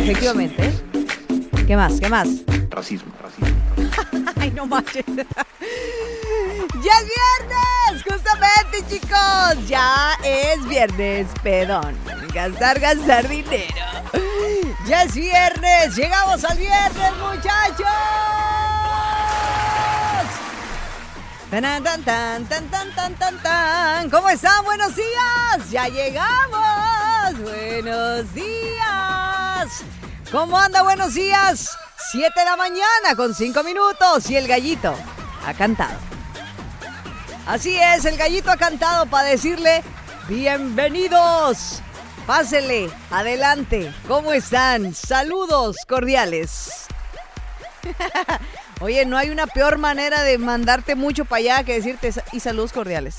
efectivamente. ¿Qué más? ¿Qué más? Racismo. Ay, no manches. ¡Ya es viernes! Justamente, chicos. Ya es viernes. Pedón. Gastar dinero. Ya es viernes. Llegamos al viernes, muchachos. Tan. ¿Cómo están? Buenos días. Ya llegamos. Buenos días. ¿Cómo anda? Buenos días. 7 de la mañana con 5 minutos y el gallito ha cantado. Así es, el gallito ha cantado para decirle bienvenidos. Pásenle, adelante. ¿Cómo están? Saludos cordiales. Oye, no hay una peor manera de mandarte mucho para allá que decirte y saludos cordiales.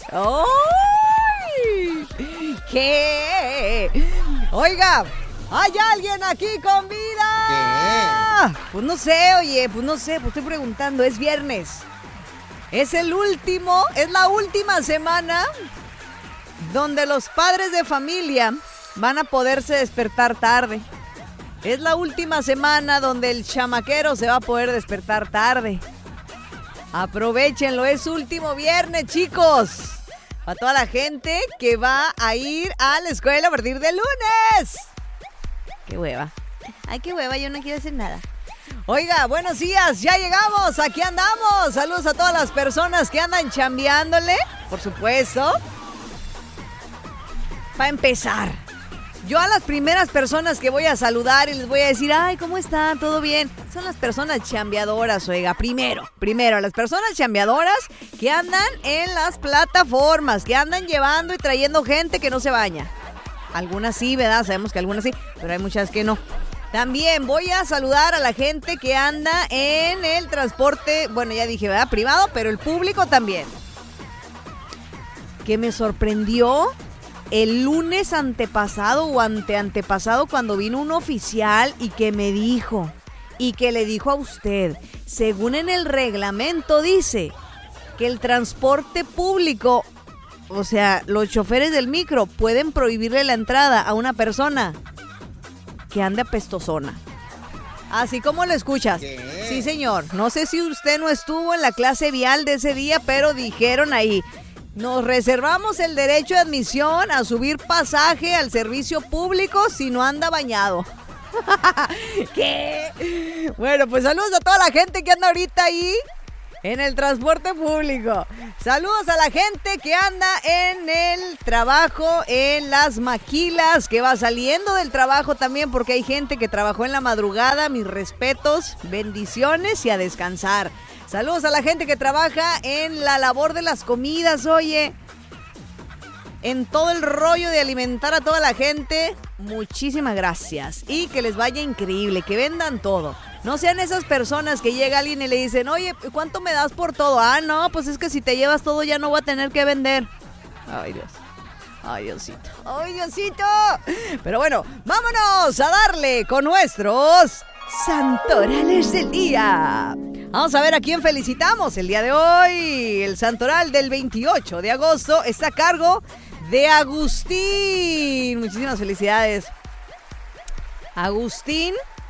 ¡Ay! ¿Qué? Oiga, ¿hay alguien aquí con vida? ¿Qué? Pues no sé, oye, pues estoy preguntando, es viernes. Es la última semana donde los padres de familia van a poderse despertar tarde. Es la última semana donde el chamaquero se va a poder despertar tarde. Aprovechenlo, es último viernes, chicos. Para toda la gente que va a ir a la escuela a partir del lunes. ¡Qué hueva! ¡Ay, qué hueva! Yo no quiero hacer nada. Oiga, buenos días, ya llegamos, aquí andamos. Saludos a todas las personas que andan chambeándole, por supuesto. Para empezar, yo a las primeras personas que voy a saludar y les voy a decir, ay, ¿cómo están? ¿Todo bien? Son las personas chambeadoras, oiga, primero, las personas chambeadoras que andan en las plataformas, que andan llevando y trayendo gente que no se baña. Algunas sí, ¿verdad? Sabemos que algunas sí, pero hay muchas que no. También voy a saludar a la gente que anda en el transporte, bueno, ya dije, ¿verdad? Privado, pero el público también. Que me sorprendió el lunes antepasado o anteantepasado cuando vino un oficial y que me dijo, y que le dijo a usted, según en el reglamento dice que el transporte público, o sea, los choferes del micro pueden prohibirle la entrada a una persona que ande apestosona. Así como lo escuchas. ¿Qué? Sí, señor. No sé si usted no estuvo en la clase vial de ese día, pero dijeron ahí, nos reservamos el derecho de admisión a subir pasaje al servicio público si no anda bañado. ¿Qué? Bueno, pues saludos a toda la gente que anda ahorita ahí en el transporte público. Saludos a la gente que anda en el trabajo, en las maquilas, que va saliendo del trabajo también, porque hay gente que trabajó en la madrugada. Mis respetos, bendiciones y a descansar. Saludos a la gente que trabaja en la labor de las comidas, oye. En todo el rollo de alimentar a toda la gente. Muchísimas gracias. Y que les vaya increíble, que vendan todo. No sean esas personas que llega alguien y le dicen, oye, ¿cuánto me das por todo? Ah, no, pues es que si te llevas todo ya no voy a tener que vender. Ay, Dios. Ay, Diosito. Ay, Diosito. Pero bueno, vámonos a darle con nuestros santorales del día. Vamos a ver a quién felicitamos el día de hoy. El santoral del 28 de agosto está a cargo de Agustín. Muchísimas felicidades. Agustín.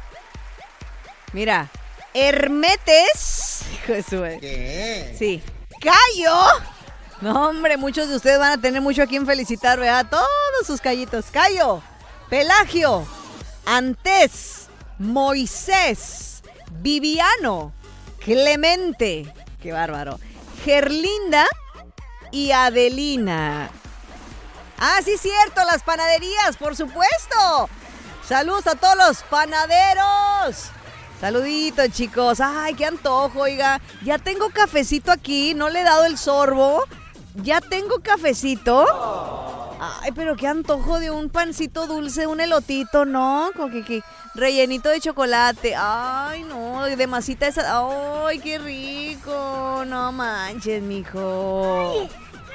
Mira, Hermetes. Hijo de su... ¿Qué? Sí. Cayo. No, hombre, muchos de ustedes van a tener mucho a quien felicitar, ¿verdad? Todos sus callitos. Cayo, Pelagio, Antés, Moisés, Viviano, Clemente, qué bárbaro, Gerlinda y Adelina. Ah, sí, cierto, las panaderías, por supuesto. Saludos a todos los panaderos. Saluditos, chicos. Ay, qué antojo, oiga. Ya tengo cafecito aquí, no le he dado el sorbo. Ya tengo cafecito. Ay, pero qué antojo de un pancito dulce, un elotito, ¿no? Con que rellenito de chocolate. Ay, no, de masita esa. Ay, qué rico. No manches, mijo.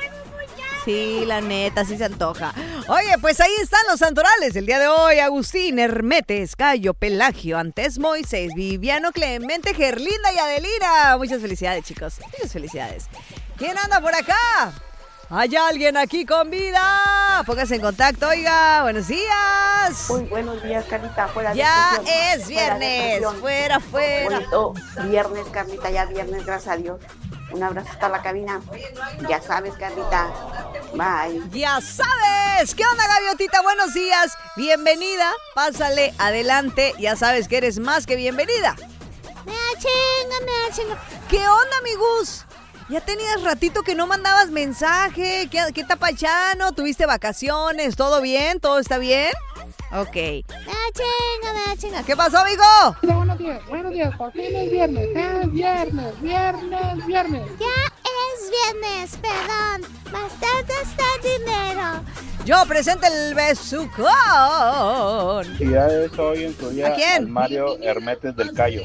Sí, la neta, sí se antoja. Oye, pues ahí están los santorales del día de hoy. Agustín, Hermetes, Cayo, Pelagio, Antés, Moisés, Viviano, Clemente, Gerlinda y Adelina. Muchas felicidades, chicos. Muchas felicidades. ¿Quién anda por acá? ¿Hay alguien aquí con vida? Póngase en contacto, oiga. Buenos días. Muy buenos días, Carlita. Fuera Ya de presión, es viernes. Fuera. Bonito viernes, Carlita. Ya viernes, gracias a Dios. Un abrazo hasta la cabina. Ya sabes, Carlita. Bye. Ya sabes. ¿Qué onda, Gaviotita? Buenos días. Bienvenida. Pásale adelante. Ya sabes que eres más que bienvenida. Me chinga. ¿Qué onda, mi Gus? Ya tenías ratito que no mandabas mensaje. ¿Qué tapachano? ¿Tuviste vacaciones? ¿Todo bien? ¿Todo está bien? Ok. Me chinga. ¿Qué pasó, amigo? Buenos días. Por fin es viernes. Es viernes. Ya es viernes, perdón. Bastante está dinero. Yo presento el besucón. Felicidades hoy en su día ¿A quién? al Mario Hermetes del Cayo.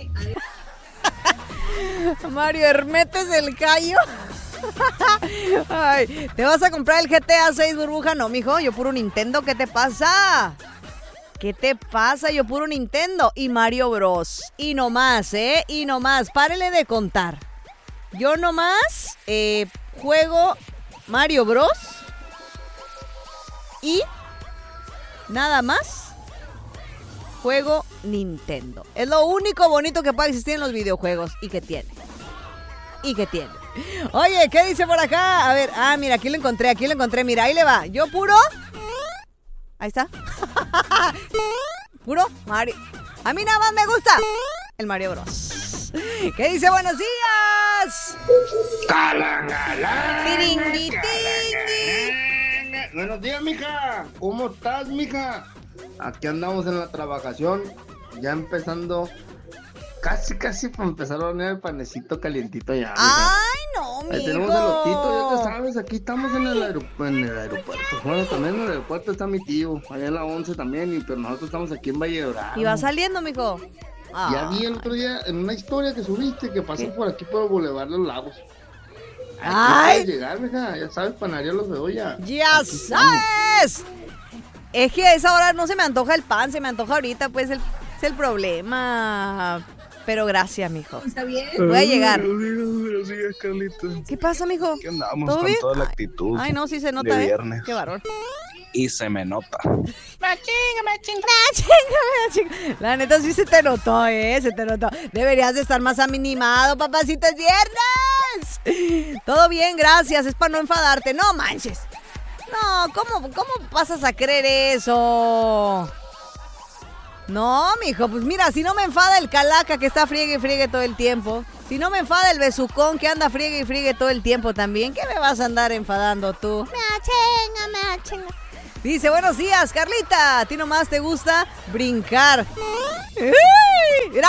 Mario Hermetes del Cayo. Ay, ¿te vas a comprar el GTA 6, burbuja? No, mijo, yo puro Nintendo. ¿Qué te pasa? Yo puro Nintendo y Mario Bros. Y no más, párele de contar. Yo nomás juego Mario Bros. Y nada más juego Nintendo. Es lo único bonito que puede existir en los videojuegos. ¿Y qué tiene? Oye, ¿qué dice por acá? A ver, mira, aquí lo encontré. Mira, ahí le va. Yo puro... Ahí está. Puro Mario. A mí nada más me gusta el Mario Bros. ¿Qué dice? Buenos días. Tiringui, tingui. Buenos días, mija. ¿Cómo estás, mija? Aquí andamos en la trabajación, ya empezando, casi para empezar a hornear el panecito calientito ya, mija. Ay, no, mijo. Ahí tenemos el lotito, ya te sabes, aquí estamos en el aeropuerto. Bueno, también en el aeropuerto está mi tío, allá en la 11 también, pero nosotros estamos aquí en Valle Dorado. Y va saliendo, mijo. Ya vi el otro día en una historia que subiste que pasó por aquí por el Boulevard Los Lagos. Ay. Puedes llegar, mija, ya sabes, panadería Los Bedoya. ¡Ya sabes! Es que a esa hora no se me antoja el pan, se me antoja ahorita, pues es el problema. Pero gracias, mijo. ¿Está bien? Voy a llegar. Buenos días, Carlitos. ¿Qué pasa, mijo? Aquí andamos ¿Todo con bien? toda la actitud. Ay, no, sí se nota, de viernes. Qué varón. Y se me nota. Me chinga. La neta sí se te notó, se te notó. Deberías de estar más animado, papacito, es viernes. Todo bien, gracias, es para no enfadarte. No manches. No, ¿cómo pasas a creer eso? No, mijo, pues mira, si no me enfada el calaca que está friegue y friegue todo el tiempo, si no me enfada el besucón que anda friegue y friegue todo el tiempo también, ¿qué me vas a andar enfadando tú? Me chinga. Dice, buenos días, Carlita, a ti nomás te gusta brincar. ¡Uy! Mira.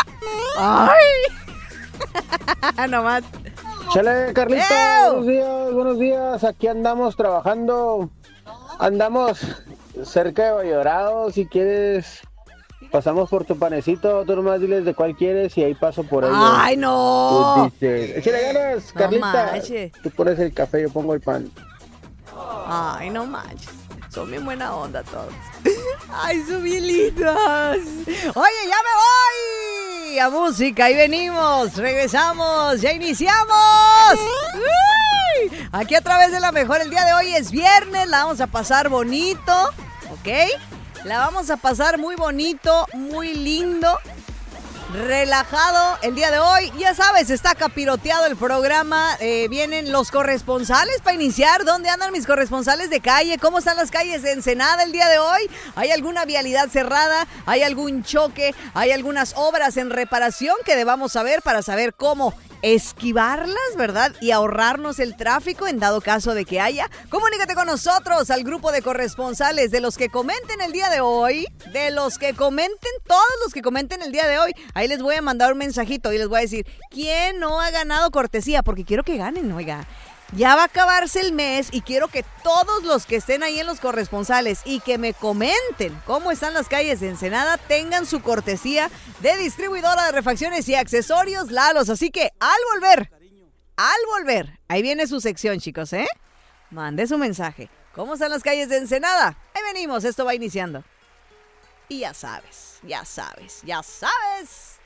¡Ay! Nomás. Chale, Carlita, ¡Ew! buenos días. Aquí andamos trabajando. Andamos cerca de Valle Dorado. Si quieres, pasamos por tu panecito. Tú nomás diles de cuál quieres y ahí paso por ahí. ¡Ay, no! Échale ganas, No Carlita. manches. Tú pones el café, yo pongo el pan. Ay, no manches. Son bien buena onda todos. Ay, son bien lindas. Oye, ya me voy. A música, ahí venimos. Regresamos, ya iniciamos. ¡Uy! Aquí a través de La Mejor. El día de hoy es viernes. La vamos a pasar bonito. ¿Ok? La vamos a pasar muy bonito, muy lindo. Relajado el día de hoy. Ya sabes, está capiroteado el programa. Vienen los corresponsales para iniciar. ¿Dónde andan mis corresponsales de calle? ¿Cómo están las calles de Ensenada el día de hoy? ¿Hay alguna vialidad cerrada? ¿Hay algún choque? ¿Hay algunas obras en reparación que debamos saber para saber cómo esquivarlas, verdad? Y ahorrarnos el tráfico en dado caso de que haya. Comunícate con nosotros al grupo de corresponsales de los que comenten el día de hoy. De los que comenten, todos los que comenten el día de hoy. Ahí les voy a mandar un mensajito y les voy a decir quién no ha ganado cortesía, porque quiero que ganen, oiga. Ya va a acabarse el mes y quiero que todos los que estén ahí en los corresponsales y que me comenten cómo están las calles de Ensenada tengan su cortesía de distribuidora de refacciones y accesorios Lalos. Así que al volver, ahí viene su sección, chicos, ¿eh? Mande su mensaje. ¿Cómo están las calles de Ensenada? Ahí venimos, esto va iniciando. Y ya sabes.